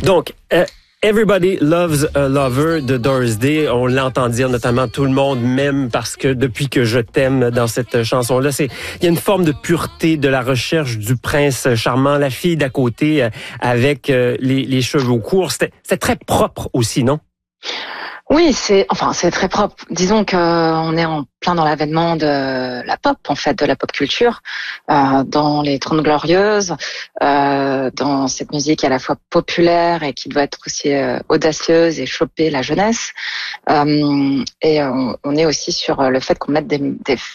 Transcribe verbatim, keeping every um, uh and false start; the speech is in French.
Donc, euh, Everybody Loves a Lover de Doris Day, on l'entend dire notamment tout le monde m'aime parce que depuis que je t'aime dans cette chanson-là, c'est il y a une forme de pureté de la recherche du prince charmant, la fille d'à côté euh, avec euh, les, les cheveux courts. C'était, c'était très propre aussi, non? Oui, c'est enfin c'est très propre. Disons que on est en plein dans l'avènement de la pop, en fait, de la pop culture, euh, dans les Trente Glorieuses, euh, dans cette musique à la fois populaire et qui doit être aussi euh, audacieuse et choper la jeunesse. Euh, et on, on est aussi sur le fait qu'on mette des, des